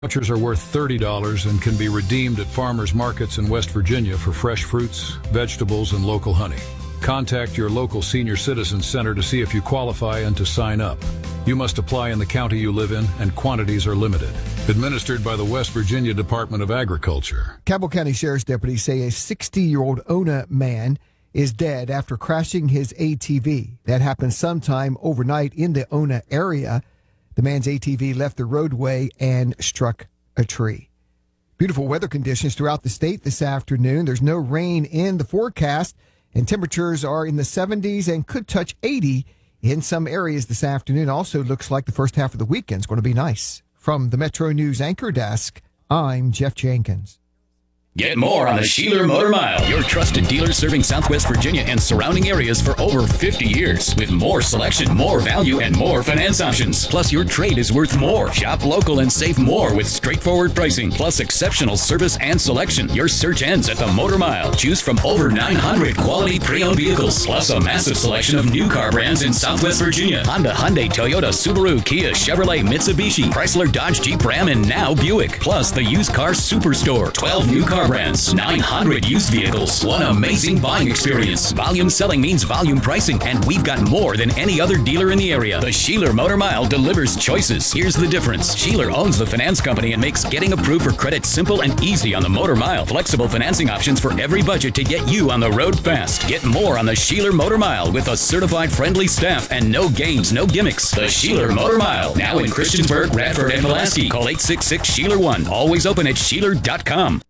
Vouchers are worth $30 and can be redeemed at farmers markets in West Virginia for fresh fruits, vegetables, and local honey. Contact your local senior citizen center to see if you qualify and to sign up. You must apply in the county you live in, and quantities are limited. Administered by the West Virginia Department of Agriculture. Cabell County Sheriff's deputies say a 60-year-old Ona man is dead after crashing his ATV. That happened sometime overnight in the Ona area. The man's ATV left the roadway and struck a tree. Beautiful weather conditions throughout the state this afternoon. There's no rain in the forecast, and temperatures are in the 70s and could touch 80 in some areas this afternoon. Also looks like the first half of the weekend is going to be nice. From the Metro News Anchor Desk, I'm Jeff Jenkins. Get more on the Sheeler Motor Mile, your trusted dealer serving Southwest Virginia and surrounding areas for over 50 years. With more selection, more value, and more finance options. Plus, your trade is worth more. Shop local and save more with straightforward pricing, plus exceptional service and selection. Your search ends at the Motor Mile. Choose from over 900 quality pre-owned vehicles, plus a massive selection of new car brands in Southwest Virginia. Honda, Hyundai, Toyota, Subaru, Kia, Chevrolet, Mitsubishi, Chrysler, Dodge, Jeep, Ram, and now Buick. Plus, the used car superstore. 12 new car brands, 900 used vehicles, one amazing buying experience. Volume selling means volume pricing, and we've got more than any other dealer in the area. The Sheeler Motor Mile delivers choices. Here's the difference. Sheeler owns the finance company and makes getting approved for credit simple and easy on the Motor Mile. Flexible financing options for every budget to get you on the road fast. Get more on the Sheeler Motor Mile with a certified friendly staff and no games, no gimmicks. The Sheeler Motor Mile, now in Christiansburg, Radford, and Pulaski. Call 866-SHEELER1. Always open at Sheeler.com.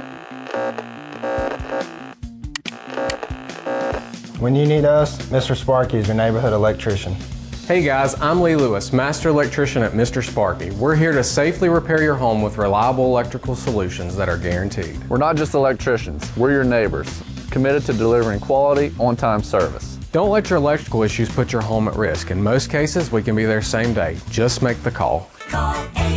When you need us, Mr. Sparky is your neighborhood electrician. Hey guys, I'm Lee Lewis, Master Electrician at Mr. Sparky. We're here to safely repair your home with reliable electrical solutions that are guaranteed. We're not just electricians, we're your neighbors, committed to delivering quality, on-time service. Don't let your electrical issues put your home at risk. In most cases, we can be there same day. Just make the call. Call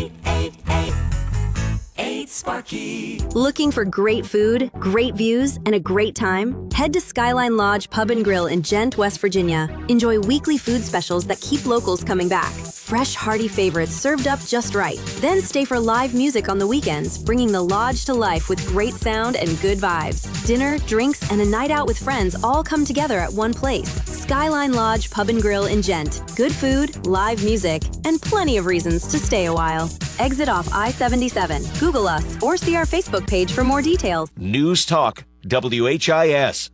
888-8-SPARKY. Looking for great food, great views, and a great time? Head to Skyline Lodge Pub and Grill in Gent, West Virginia. Enjoy weekly food specials that keep locals coming back. Fresh, hearty favorites served up just right. Then stay for live music on the weekends, bringing the lodge to life with great sound and good vibes. Dinner, drinks, and a night out with friends all come together at one place. Skyline Lodge Pub and Grill in Gent. Good food, live music, and plenty of reasons to stay a while. Exit off I-77. Google us or see our Facebook page for more details. News Talk, WHIS.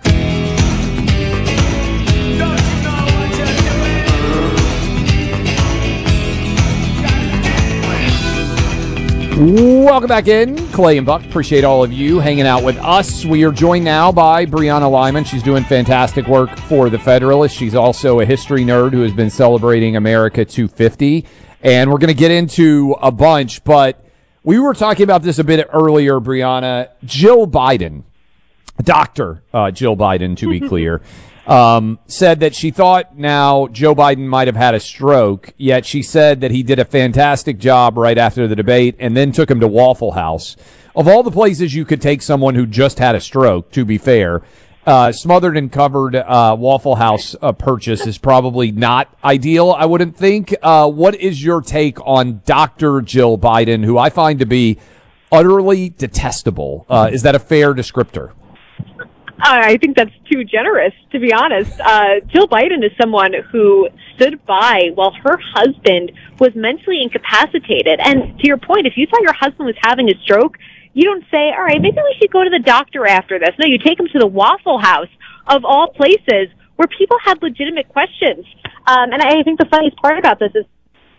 Welcome back in. Clay and Buck, appreciate all of you hanging out with us. We are joined now by Brianna Lyman. She's doing fantastic work for the Federalist. She's also a history nerd who has been celebrating America 250. And we're going to get into a bunch, but we were talking about this a bit earlier, Brianna. Jill Biden, Dr. Jill Biden, to be clear, said that she thought now Joe Biden might have had a stroke, yet she said that he did a fantastic job right after the debate and then took him to Waffle House. Of all the places you could take someone who just had a stroke, to be fair, smothered and covered Waffle House purchase is probably not ideal, I wouldn't think. What is your take on Dr. Jill Biden, who I find to be utterly detestable? Is that a fair descriptor? I think that's too generous, to be honest. Jill Biden is someone who stood by while her husband was mentally incapacitated. And to your point, if you thought your husband was having a stroke, you don't say, all right, maybe we should go to the doctor after this. No, you take him to the Waffle House, of all places, where people had legitimate questions. And I think the funniest part about this is,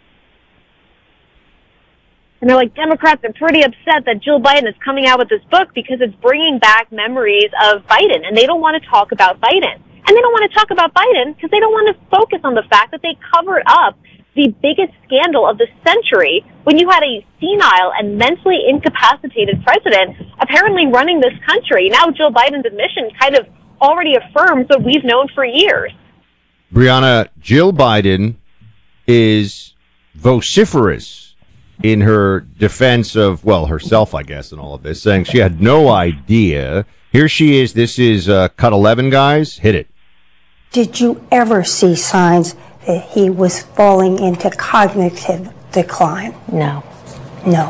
and they're like, Democrats are pretty upset that Jill Biden is coming out with this book because it's bringing back memories of Biden, and they don't want to talk about Biden. And they don't want to talk about Biden because they don't want to focus on the fact that they covered up the biggest scandal of the century when you had a senile and mentally incapacitated president apparently running this country. Now Jill Biden's admission kind of already affirms what we've known for years. Brianna, Jill Biden is vociferous in her defense of, well, herself, I guess, in all of this, saying she had no idea. Here she is. This is cut 11, guys. Hit it. Did you ever see signs that he was falling into cognitive decline? No. No.